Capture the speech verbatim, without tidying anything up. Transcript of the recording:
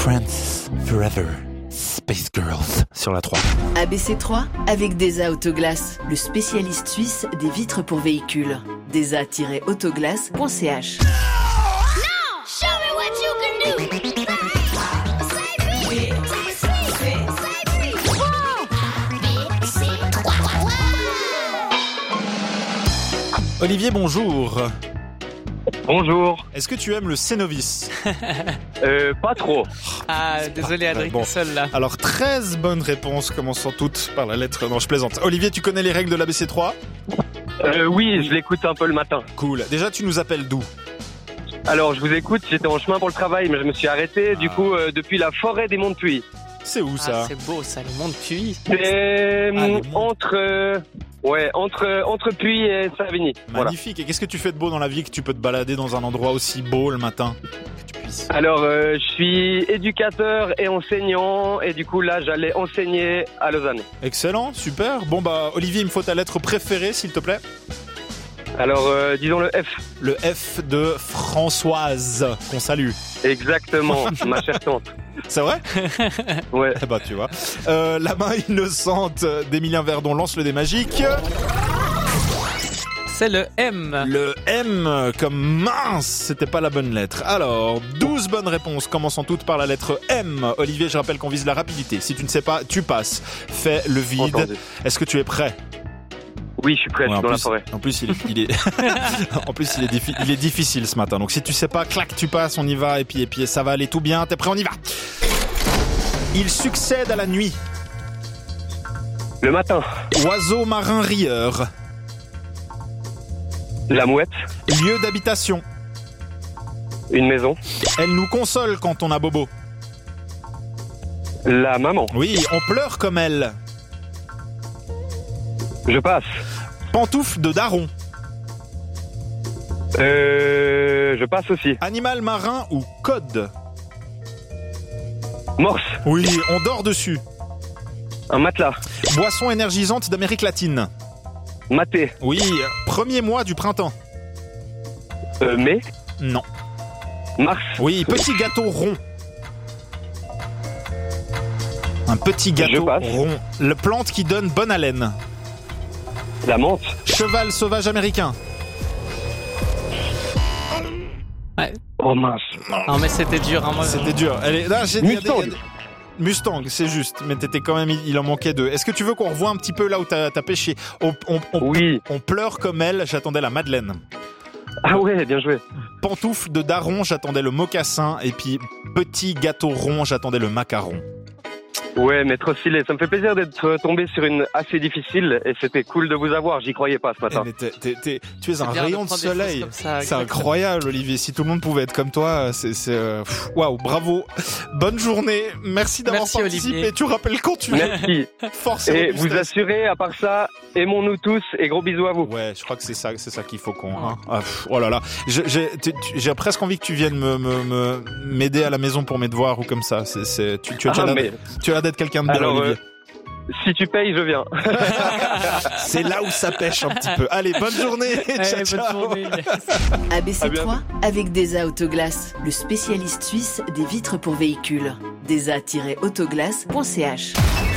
Friends Forever. Space Girls sur la trois. A B C trois avec Desa Autoglace, le spécialiste suisse des vitres pour véhicules. desa tiret autoglace point c h. Olivier, bonjour. Bonjour. Est-ce que tu aimes le Cénovis? Euh, pas trop. Ah, désolé Adrien, bon. t'es seul là. Alors, treize bonnes réponses, commençant toutes par la lettre... Non, je plaisante. Olivier, tu connais les règles de l'A B C trois? Euh, oui, je l'écoute un peu le matin. Cool. Déjà, tu nous appelles d'où? Alors, je vous écoute, j'étais en chemin pour le travail, mais je me suis arrêté, Ah. du coup, euh, depuis la forêt des Monts de Puy. C'est où, ça? Ah, c'est beau ça, le monde Puy. C'est Ah, les monts. entre... euh, ouais, entre, entre Puy et Savigny. Voilà. Magnifique. Et qu'est-ce que tu fais de beau dans la vie que tu peux te balader dans un endroit aussi beau le matin? Que tu puisses... Alors, euh, je suis éducateur et enseignant, et du coup, là, j'allais enseigner à Lausanne. Excellent, super. Bon, bah, Olivier, il me faut ta lettre préférée, s'il te plaît. Alors, euh, disons le F. Le F de Françoise, qu'on salue. Exactement, ma chère tante. C'est vrai? Ouais. Eh bah, tu vois. Euh, la main innocente d'Emilien Verdon lance le dé magique. C'est le M. Le M comme mince, c'était pas la bonne lettre. Alors, douze bonnes réponses, commençant toutes par la lettre M. Olivier, je rappelle qu'on vise la rapidité. Si tu ne sais pas, tu passes. Fais le vide. Entendu. Est-ce que tu es prêt? Oui, je suis prêt, Ouais, je en suis dans plus, la forêt. En plus, il est, il est, en plus, il est, diffi- il est difficile ce matin. Donc, si tu sais pas, clac, tu passes, on y va, et puis, et puis, ça va aller tout bien. T'es prêt, on y va. Il succède à la nuit. Le matin, Oiseau marin rieur. la mouette, Lieu d'habitation. une maison, Elle nous console quand on a bobo. la maman. Oui, on pleure comme elle. Je passe. Pantoufle de daron. Euh, je passe aussi. Animal marin ou code. Morse, Oui, on dort dessus. un matelas, Boisson énergisante d'Amérique latine. maté, Oui, premier mois du printemps. euh, mai, Non. mars, Oui, petit gâteau rond. Un petit Je gâteau passe. rond. Le plante qui donne bonne haleine. la menthe, Cheval sauvage américain. Ouais. oh mince, Non mais c'était dur. Hein, moi, C'était dur. Elle est... Là, j'ai il y a des- il y a Mustang, des- Mustang, c'est juste. Mais t'étais quand même, il en manquait deux. Est-ce que tu veux qu'on revoie un petit peu là où t'as, t'as pêché? on, on, on, oui, on pleure comme elle, j'attendais la Madeleine. ah ouais, bien joué. Pantoufle de daron, j'attendais le mocassin. Et puis, petit gâteau rond, j'attendais le macaron. Ouais, mais trop stylé, ça me fait plaisir d'être tombé sur une assez difficile et c'était cool de vous avoir, j'y croyais pas ce Eh, matin. mais t'es, t'es, t'es- tu es c'est un bien rayon de prendre des choses soleil. comme ça, C'est exactement. incroyable, Olivier. Si tout le monde pouvait être comme toi, c'est, c'est, euh, pff, waouh, bravo. Bonne journée. Merci d'avoir Merci, participé. Olivier. Tu rappelles quand tu veux. Merci. Force Et et vous robustesse. assurez, à part ça, aimons-nous tous et gros bisous à vous. Ouais, je crois que c'est ça, c'est ça qu'il faut qu'on. Hein. Ah, pff, oh là là, Je- j'ai, tu- tu- j'ai presque envie que tu viennes me, me, me m'aider à la maison pour mes devoirs ou comme ça. C'est, c'est, tu, tu as déjà Ah, l'air, mais tu as l'air d'être quelqu'un de bien, alors, Olivier. euh, si tu payes, je viens. C'est là où ça pêche un petit peu. Allez, bonne journée. Allez, ciao, bonne ciao. journée. A B C À bientôt. trois avec Desa Autoglace, le spécialiste suisse des vitres pour véhicules. desa tiret autoglace point c h.